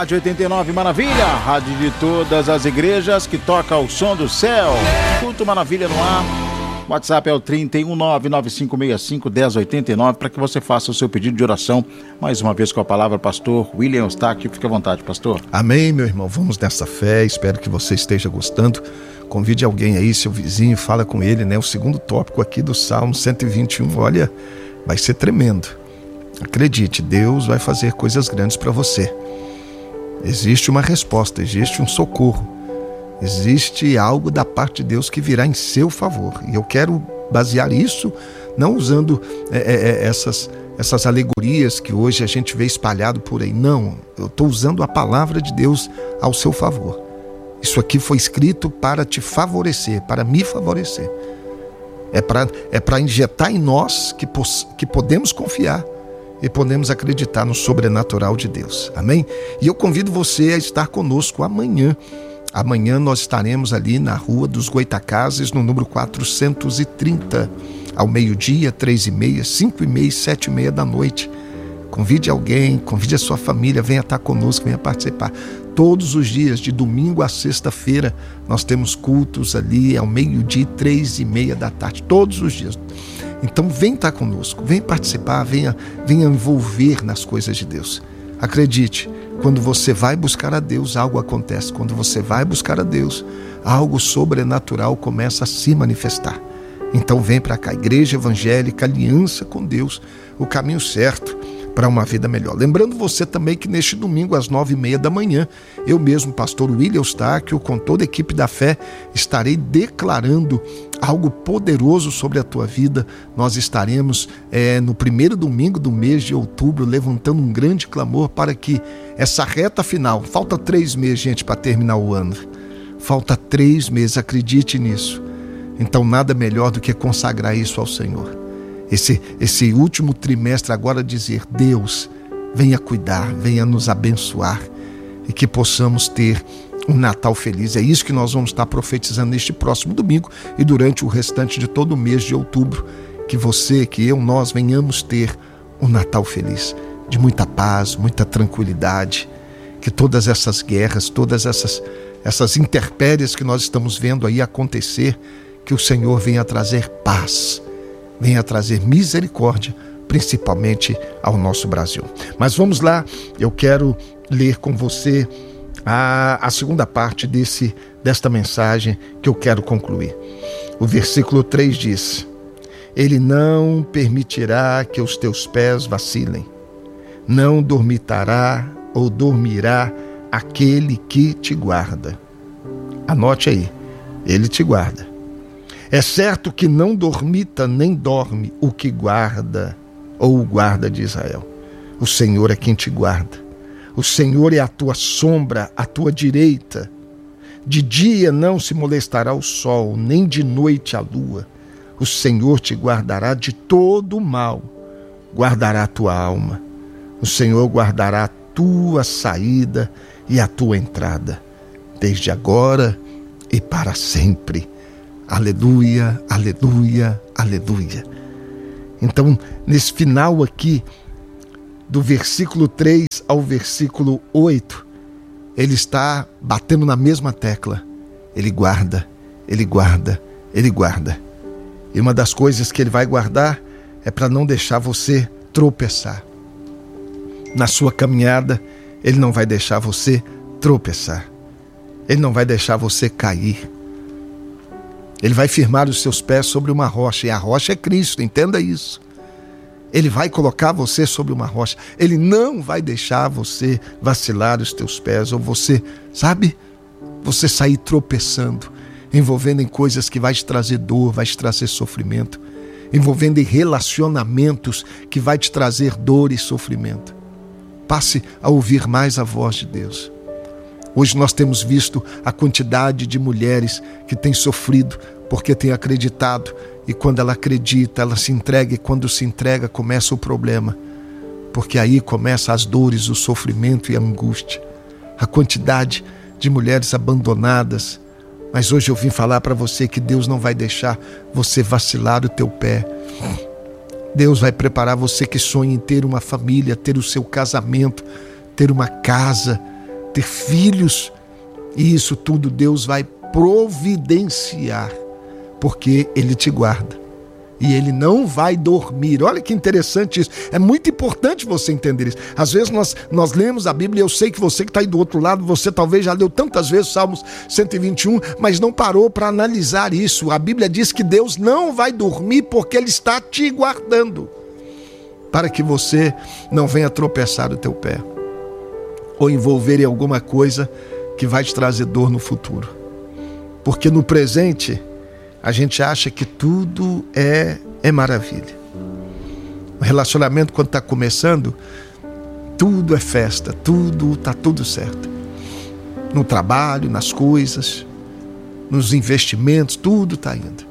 Rádio 89 Maravilha, rádio de todas as igrejas que toca o som do céu. Culto Maravilha no ar. WhatsApp é o 31995651089 para que você faça o seu pedido de oração. Mais uma vez com a palavra, pastor William Eustáquio. Fique à vontade, pastor. Amém, meu irmão. Vamos nessa fé. Espero que você esteja gostando. Convide alguém aí, seu vizinho, fala com ele, né? O segundo tópico aqui do Salmo 121. Olha, vai ser tremendo. Acredite, Deus vai fazer coisas grandes para você. Existe uma resposta, existe um socorro. Existe algo da parte de Deus que virá em seu favor. E eu quero basear isso, não usando essas alegorias que hoje a gente vê espalhado por aí. Não, eu estou usando a palavra de Deus ao seu favor. Isso aqui foi escrito para te favorecer, para me favorecer. É para injetar em nós que podemos confiar e podemos acreditar no sobrenatural de Deus. Amém? E eu convido você a estar conosco amanhã. Amanhã nós estaremos ali na Rua dos Goitacazes, no número 430, ao meio-dia, 3h30, 5h30 e 7h30 da noite. Convide alguém, convide a sua família, venha estar conosco, venha participar. Todos os dias, de domingo a sexta-feira, nós temos cultos ali ao meio-dia, 3h30 da tarde, todos os dias. Então vem estar conosco, vem participar, venha envolver nas coisas de Deus. Acredite, quando você vai buscar a Deus, algo acontece. Quando você vai buscar a Deus, algo sobrenatural começa a se manifestar. Então vem para cá, Igreja Evangélica, aliança com Deus, o caminho certo para uma vida melhor. Lembrando você também que neste domingo às 9h30 da manhã, eu mesmo, pastor William Eustáquio, com toda a equipe da fé, estarei declarando algo poderoso sobre a tua vida. Nós estaremos no primeiro domingo do mês de outubro, levantando um grande clamor para que essa reta final, falta 3 meses, gente, para terminar o ano. Falta 3 meses, acredite nisso. Então nada melhor do que consagrar isso ao Senhor. Esse último trimestre agora dizer, Deus, venha cuidar, venha nos abençoar e que possamos ter um Natal feliz. É isso que nós vamos estar profetizando neste próximo domingo e durante o restante de todo o mês de outubro, que você, que eu, nós venhamos ter um Natal feliz, de muita paz, muita tranquilidade, que todas essas guerras, todas essas intempéries que nós estamos vendo aí acontecer, que o Senhor venha trazer paz, venha trazer misericórdia, principalmente ao nosso Brasil. Mas vamos lá, eu quero ler com você a segunda parte desta mensagem que eu quero concluir. O versículo 3 diz: Ele não permitirá que os teus pés vacilem, não dormitará ou dormirá aquele que te guarda. Anote aí, Ele te guarda. É certo que não dormita nem dorme o que guarda ou o guarda de Israel. O Senhor é quem te guarda. O Senhor é a tua sombra, a tua direita. De dia não se molestará o sol, nem de noite a lua. O Senhor te guardará de todo o mal, guardará a tua alma. O Senhor guardará a tua saída e a tua entrada, desde agora e para sempre. Aleluia, aleluia, aleluia. Então, nesse final aqui, do versículo 3 ao versículo 8, ele está batendo na mesma tecla. Ele guarda, ele guarda, ele guarda. E uma das coisas que ele vai guardar é para não deixar você tropeçar. Na sua caminhada, ele não vai deixar você tropeçar. Ele não vai deixar você cair. Ele vai firmar os seus pés sobre uma rocha, e a rocha é Cristo, entenda isso. Ele vai colocar você sobre uma rocha. Ele não vai deixar você vacilar os teus pés, ou você sair tropeçando, envolvendo em coisas que vai te trazer dor, vai te trazer sofrimento, envolvendo em relacionamentos que vai te trazer dor e sofrimento. Passe a ouvir mais a voz de Deus. Hoje nós temos visto a quantidade de mulheres que têm sofrido porque têm acreditado, e quando ela acredita, ela se entrega, e quando se entrega começa o problema, porque aí começa as dores, o sofrimento e a angústia. A quantidade de mulheres abandonadas. Mas hoje eu vim falar para você que Deus não vai deixar você vacilar o teu pé. Deus vai preparar você que sonha em ter uma família, ter o seu casamento, ter uma casa, ter filhos, e isso tudo Deus vai providenciar, porque Ele te guarda. E Ele não vai dormir. Olha que interessante isso. É muito importante você entender isso. Às vezes nós lemos a Bíblia, e eu sei que você que está aí do outro lado, você talvez já leu tantas vezes Salmos 121, mas não parou para analisar isso. A Bíblia diz que Deus não vai dormir porque Ele está te guardando, para que você não venha tropeçar o teu pé, ou envolver em alguma coisa que vai te trazer dor no futuro. Porque no presente a gente acha que tudo é maravilha. O relacionamento, quando está começando, tudo é festa, está tudo certo. No trabalho, nas coisas, nos investimentos, tudo está indo.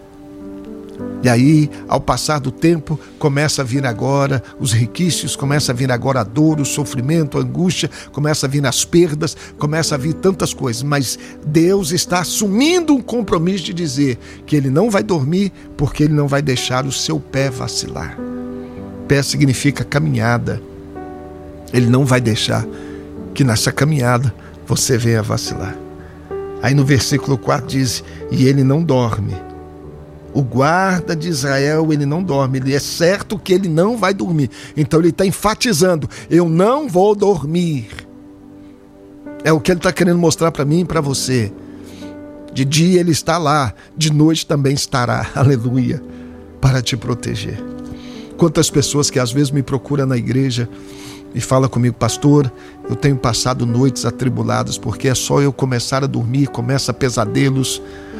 E aí, ao passar do tempo, começa a vir agora os requisitos, começa a vir agora a dor, o sofrimento, a angústia, começa a vir as perdas, começa a vir tantas coisas. Mas Deus está assumindo um compromisso de dizer que Ele não vai dormir, porque Ele não vai deixar o seu pé vacilar. Pé significa caminhada. Ele não vai deixar que nessa caminhada você venha vacilar. Aí no versículo 4 diz: e Ele não dorme. O guarda de Israel, ele não dorme. Ele é certo que ele não vai dormir. Então ele está enfatizando: eu não vou dormir. É o que ele está querendo mostrar para mim e para você. De dia ele está lá, de noite também estará, aleluia, para te proteger. Quantas pessoas que às vezes me procuram na igreja e falam comigo: pastor, eu tenho passado noites atribuladas, porque é só eu começar a dormir, começa pesadelos.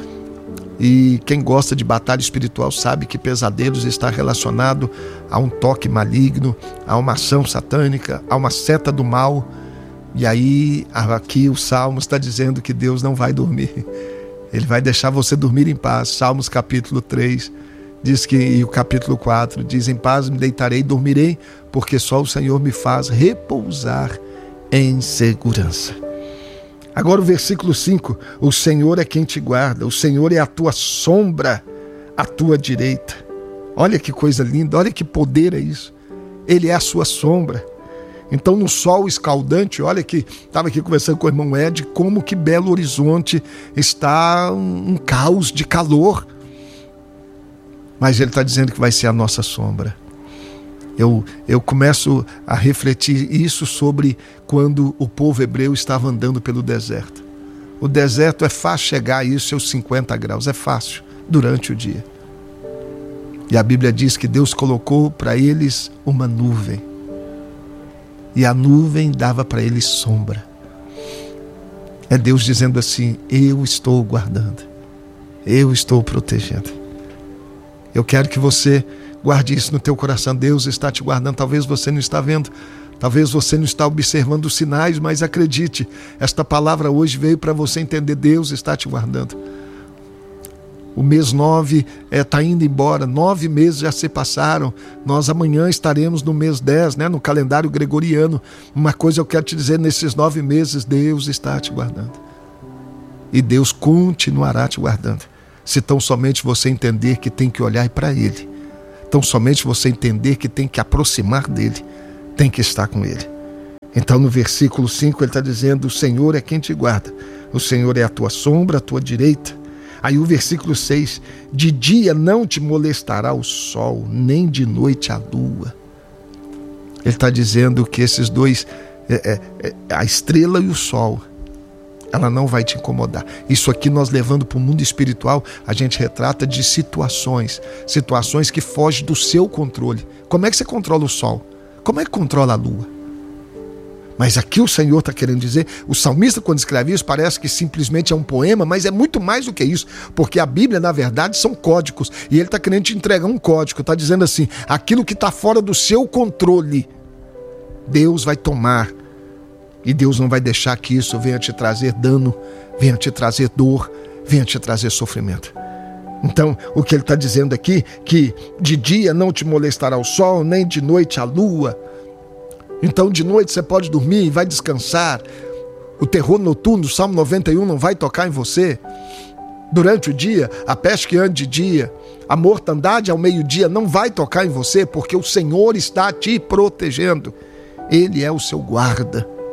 E quem gosta de batalha espiritual sabe que pesadelos está relacionado a um toque maligno, a uma ação satânica, a uma seta do mal. E aí, aqui o Salmo está dizendo que Deus não vai dormir. Ele vai deixar você dormir em paz. Salmos capítulo 3 diz que, e o capítulo 4 diz: em paz me deitarei e dormirei, porque só o Senhor me faz repousar em segurança. Agora o versículo 5, o Senhor é quem te guarda, o Senhor é a tua sombra, à tua direita. Olha que coisa linda, olha que poder é isso. Ele é a sua sombra. Então no sol escaldante, olha que estava aqui conversando com o irmão Ed, como que Belo Horizonte está um caos de calor. Mas ele está dizendo que vai ser a nossa sombra. Eu começo a refletir isso sobre quando o povo hebreu estava andando pelo deserto. O deserto é fácil chegar a isso, seus 50 graus, é fácil, durante o dia. E a Bíblia diz que Deus colocou para eles uma nuvem. E a nuvem dava para eles sombra. É Deus dizendo assim: eu estou guardando, eu estou protegendo. Eu quero que você guarde isso no teu coração. Deus está te guardando. Talvez você não está vendo, talvez você não está observando os sinais, mas acredite, esta palavra hoje veio para você entender: Deus está te guardando. O mês 9 está indo embora, 9 meses já se passaram. Nós amanhã estaremos no mês 10, no calendário gregoriano. Uma coisa eu quero te dizer: nesses 9 meses Deus está te guardando. E Deus continuará te guardando, se tão somente você entender que tem que olhar para Ele. Então somente você entender que tem que aproximar dele, tem que estar com ele. Então no versículo 5 ele está dizendo: o Senhor é quem te guarda, o Senhor é a tua sombra, a tua direita. Aí o versículo 6, de dia não te molestará o sol, nem de noite a lua. Ele está dizendo que esses dois, a estrela e o sol, ela não vai te incomodar. Isso aqui nós levando para o mundo espiritual, a gente retrata de situações que fogem do seu controle. Como é que você controla o sol? Como é que controla a lua? Mas aqui o Senhor está querendo dizer, o salmista quando escreve isso parece que simplesmente é um poema, mas é muito mais do que isso, porque a Bíblia na verdade são códigos, e ele está querendo te entregar um código, está dizendo assim: aquilo que está fora do seu controle, Deus vai tomar. E Deus não vai deixar que isso venha te trazer dano, venha te trazer dor, venha te trazer sofrimento. Então, o que ele está dizendo aqui, que de dia não te molestará o sol, nem de noite a lua. Então, de noite você pode dormir e vai descansar. O terror noturno, o Salmo 91, não vai tocar em você. Durante o dia, a peste que anda de dia, a mortandade ao meio-dia não vai tocar em você, porque o Senhor está te protegendo. Ele é o seu guarda.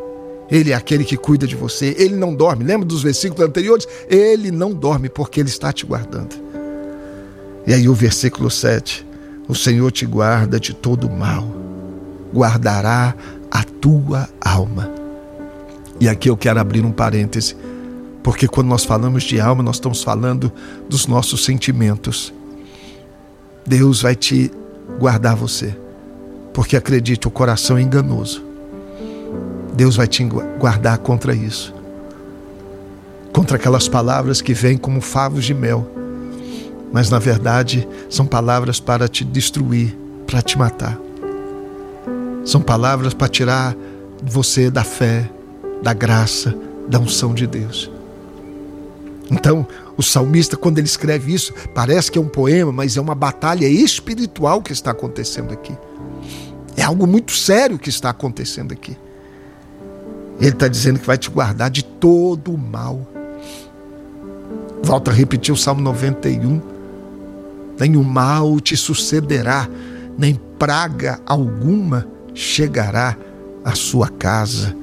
Ele é aquele que cuida de você. Ele não dorme. Lembra dos versículos anteriores? Ele não dorme porque Ele está te guardando. E aí o versículo 7. O Senhor te guarda de todo mal. Guardará a tua alma. E aqui eu quero abrir um parêntese. Porque quando nós falamos de alma, nós estamos falando dos nossos sentimentos. Deus vai te guardar você. Porque acredite, o coração é enganoso. Deus vai te guardar contra isso. Contra aquelas palavras que vêm como favos de mel. Mas na verdade são palavras para te destruir, para te matar. São palavras para tirar você da fé, da graça, da unção de Deus. Então, o salmista, quando ele escreve isso, parece que é um poema, mas é uma batalha espiritual que está acontecendo aqui. É algo muito sério que está acontecendo aqui. Ele está dizendo que vai te guardar de todo o mal. Volto a repetir o Salmo 91. Nenhum mal te sucederá, nem praga alguma chegará à sua casa.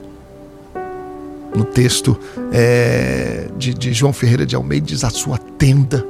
No texto de João Ferreira de Almeida diz: a sua tenda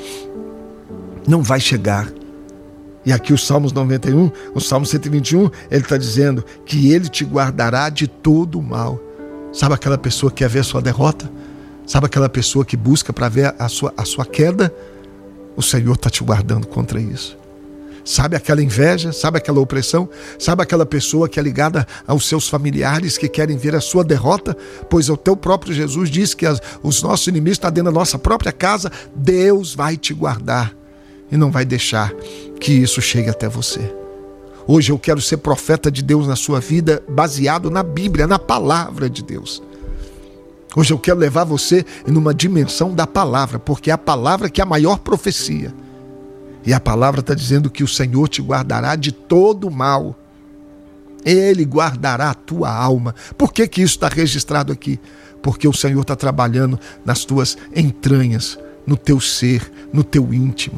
não vai chegar. E aqui o Salmos 91, o Salmo 121, ele está dizendo que Ele te guardará de todo o mal. Sabe aquela pessoa que quer ver a sua derrota? Sabe aquela pessoa que busca para ver a sua queda? O Senhor está te guardando contra isso. Sabe aquela inveja? Sabe aquela opressão? Sabe aquela pessoa que é ligada aos seus familiares que querem ver a sua derrota? Pois o teu próprio Jesus disse que os nossos inimigos estão dentro da nossa própria casa. Deus vai te guardar e não vai deixar que isso chegue até você. Hoje eu quero ser profeta de Deus na sua vida, baseado na Bíblia, na palavra de Deus. Hoje eu quero levar você numa dimensão da palavra, porque é a palavra que é a maior profecia. E a palavra está dizendo que o Senhor te guardará de todo mal. Ele guardará a tua alma. Por que isso está registrado aqui? Porque o Senhor está trabalhando nas tuas entranhas, no teu ser, no teu íntimo.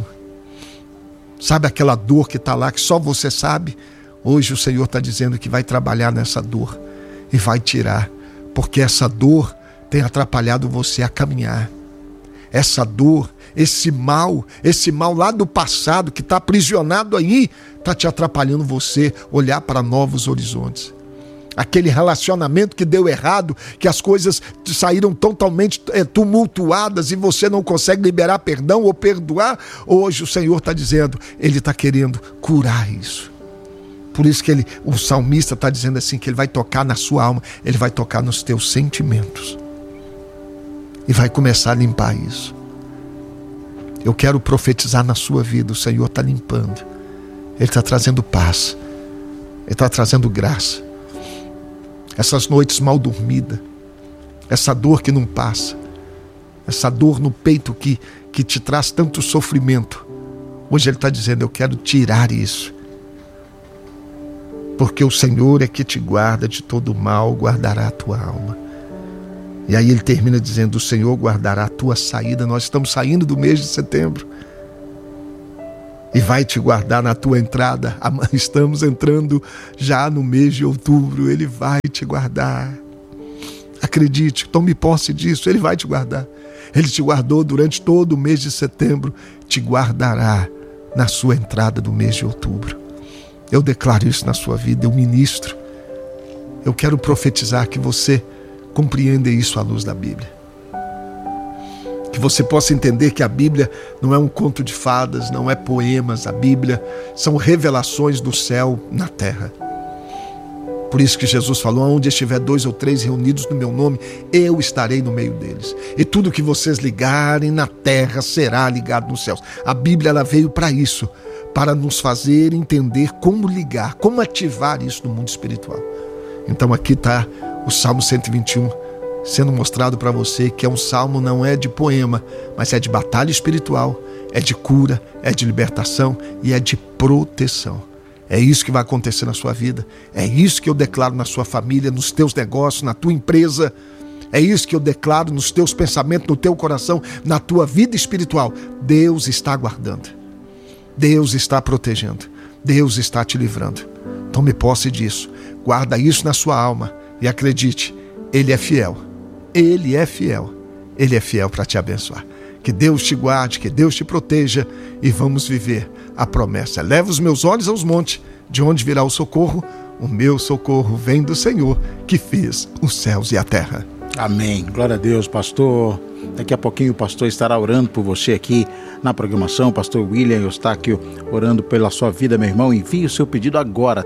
Sabe aquela dor que está lá, que só você sabe? Hoje o Senhor está dizendo que vai trabalhar nessa dor e vai tirar. Porque essa dor tem atrapalhado você a caminhar. Essa dor, esse mal lá do passado que está aprisionado aí, está te atrapalhando você olhar para novos horizontes. Aquele relacionamento que deu errado, que as coisas saíram totalmente tumultuadas e você não consegue liberar perdão ou perdoar, hoje o Senhor está dizendo, Ele está querendo curar isso. Por isso que o salmista está dizendo assim, que Ele vai tocar na sua alma, Ele vai tocar nos teus sentimentos. E vai começar a limpar isso. Eu quero profetizar na sua vida, o Senhor está limpando. Ele está trazendo paz. Ele está trazendo graça. Essas noites mal dormidas, essa dor que não passa, essa dor no peito que te traz tanto sofrimento. Hoje Ele está dizendo, eu quero tirar isso. Porque o Senhor é que te guarda de todo mal, guardará a tua alma. E aí Ele termina dizendo, o Senhor guardará a tua saída. Nós estamos saindo do mês de setembro. E vai te guardar na tua entrada. Estamos entrando já no mês de outubro. Ele vai te guardar. Acredite, tome posse disso. Ele vai te guardar. Ele te guardou durante todo o mês de setembro. Te guardará na sua entrada do mês de outubro. Eu declaro isso na sua vida. Eu ministro. Eu quero profetizar que você compreenda isso à luz da Bíblia. Que você possa entender que a Bíblia não é um conto de fadas, não é poemas. A Bíblia são revelações do céu na terra. Por isso que Jesus falou, onde estiver 2 ou 3 reunidos no meu nome, eu estarei no meio deles. E tudo que vocês ligarem na terra será ligado nos céus. A Bíblia ela veio para isso, para nos fazer entender como ligar, como ativar isso no mundo espiritual. Então aqui está o Salmo 121, sendo mostrado para você que é um salmo, não é de poema, mas é de batalha espiritual, é de cura, é de libertação e é de proteção. É isso que vai acontecer na sua vida, é isso que eu declaro na sua família, nos teus negócios, na tua empresa, é isso que eu declaro nos teus pensamentos, no teu coração, na tua vida espiritual. Deus está guardando, Deus está protegendo, Deus está te livrando. Tome posse disso, guarda isso na sua alma E acredite, Ele é fiel. Ele é fiel. Ele é fiel para te abençoar. Que Deus te guarde, que Deus te proteja e vamos viver a promessa. Leva os meus olhos aos montes, de onde virá o socorro? O meu socorro vem do Senhor, que fez os céus e a terra. Amém. Glória a Deus, pastor. Daqui a pouquinho o pastor estará orando por você aqui na programação. Pastor William Eustáquio orando pela sua vida, meu irmão. Envie o seu pedido agora,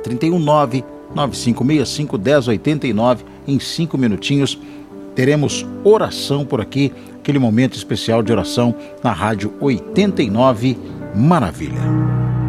319-9565-1089. Em 5 minutinhos teremos oração por aqui, aquele momento especial de oração na Rádio 89 Maravilha.